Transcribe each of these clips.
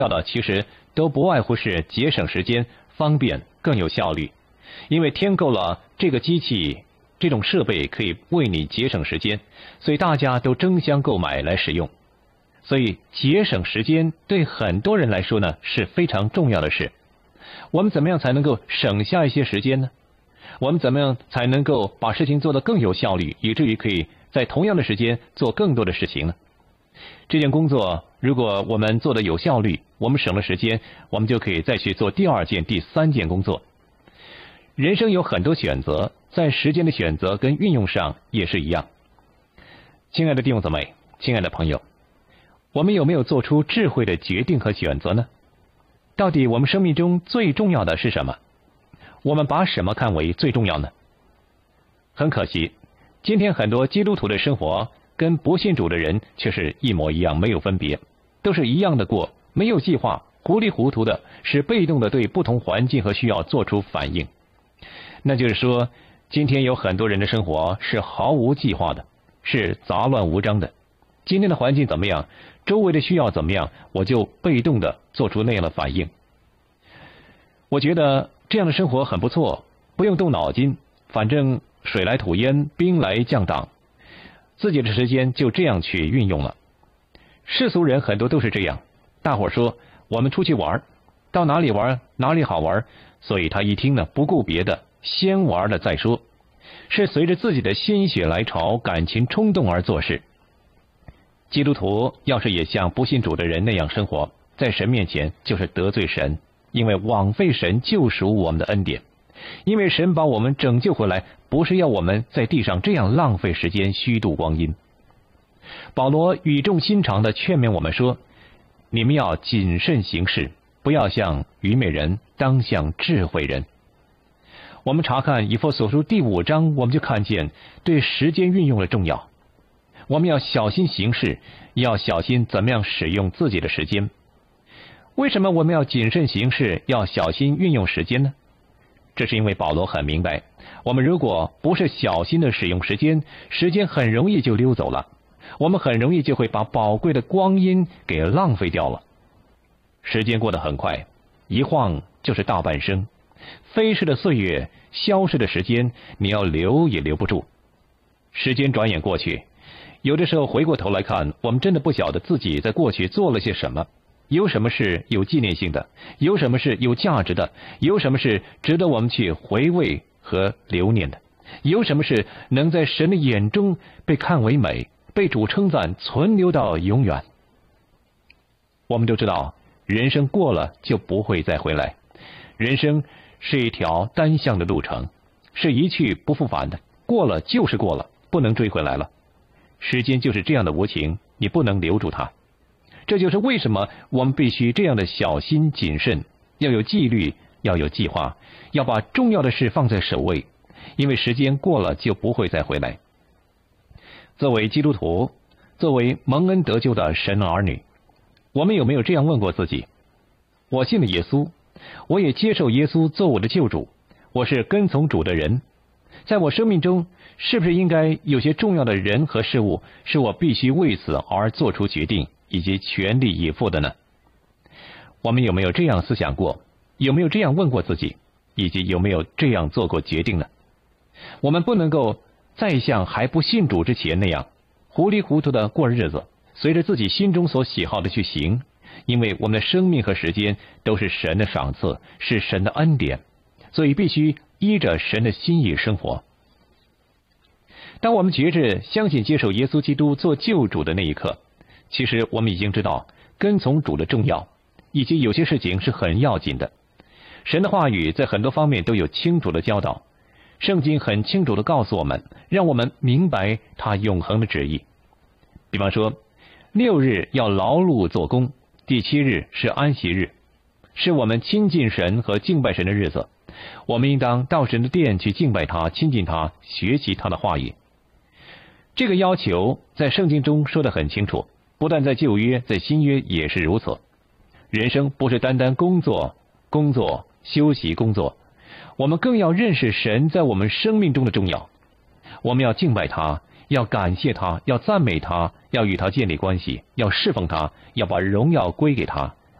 要的其实都不外乎是节省时间、方便、更有效率。因为添购了这个机器、这种设备可以为你节省时间，所以大家都争相购买来使用。所以节省时间对很多人来说呢是非常重要的事。我们怎么样才能够省下一些时间呢？我们怎么样才能够把事情做得更有效率，以至于可以在同样的时间做更多的事情呢？这件工作如果我们做得有效率，我们省了时间，我们就可以再去做第二件、第三件工作。人生有很多选择，在时间的选择跟运用上也是一样。亲爱的弟兄姊妹，亲爱的朋友，我们有没有做出智慧的决定和选择呢？到底我们生命中最重要的是什么？我们把什么看为最重要呢？很可惜，今天很多基督徒的生活跟不信主的人却是一模一样，没有分别，都是一样的过，没有计划，糊里糊涂的，是被动的对不同环境和需要做出反应。那就是说，今天有很多人的生活是毫无计划的，是杂乱无章的。今天的环境怎么样，周围的需要怎么样，我就被动的做出那样的反应。我觉得这样的生活很不错，不用动脑筋，反正水来土掩，兵来将挡，自己的时间就这样去运用了。世俗人很多都是这样，大伙说我们出去玩，到哪里玩哪里好玩，所以他一听呢，不顾别的，先玩了再说，是随着自己的心血来潮、感情冲动而做事。基督徒要是也像不信主的人那样生活，在神面前就是得罪神，因为枉费神救赎我们的恩典。因为神把我们拯救回来，不是要我们在地上这样浪费时间、虚度光阴。保罗语重心长地劝勉我们说，你们要谨慎行事，不要像愚昧人，当像智慧人。我们查看以弗所书第5章，我们就看见对时间运用的重要。我们要小心行事，要小心怎么样使用自己的时间。为什么我们要谨慎行事，要小心运用时间呢？这是因为保罗很明白，我们如果不是小心的使用时间，时间很容易就溜走了，我们很容易就会把宝贵的光阴给浪费掉了。时间过得很快，一晃就是大半生，飞逝的岁月，消逝的时间，你要留也留不住。时间转眼过去，有的时候回过头来看，我们真的不晓得自己在过去做了些什么，有什么是有纪念性的，有什么是有价值的，有什么是值得我们去回味和留念的，有什么是能在神的眼中被看为美，被主称赞，存留到永远。我们都知道，人生过了就不会再回来，人生是一条单向的路程，是一去不复返的，过了就是过了，不能追回来了。时间就是这样的无情，你不能留住它。这就是为什么我们必须这样的小心谨慎，要有纪律，要有计划，要把重要的事放在首位，因为时间过了就不会再回来。作为基督徒，作为蒙恩得救的神儿女，我们有没有这样问过自己？我信了耶稣，我也接受耶稣做我的救主，我是跟从主的人，在我生命中是不是应该有些重要的人和事物是我必须为此而做出决定以及全力以赴的呢？我们有没有这样思想过？有没有这样问过自己？以及有没有这样做过决定呢？我们不能够再像还不信主之前那样糊里糊涂的过日子，随着自己心中所喜好的去行，因为我们的生命和时间都是神的赏赐，是神的恩典，所以必须依着神的心意生活。当我们觉着相信接受耶稣基督做救主的那一刻，其实我们已经知道跟从主的重要，以及有些事情是很要紧的。神的话语在很多方面都有清楚的教导，圣经很清楚的告诉我们，让我们明白他永恒的旨意。比方说，6日要劳碌做工，第7日是安息日，是我们亲近神和敬拜神的日子。我们应当到神的殿去敬拜他，亲近他，学习他的话语。这个要求在圣经中说得很清楚，不但在旧约，在新约也是如此。人生不是单单工作、休息、工作，我们更要认识神在我们生命中的重要。我们要敬拜他，要感谢他，要赞美他，要与他建立关系，要侍奉他，要把荣耀归给他。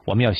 我们要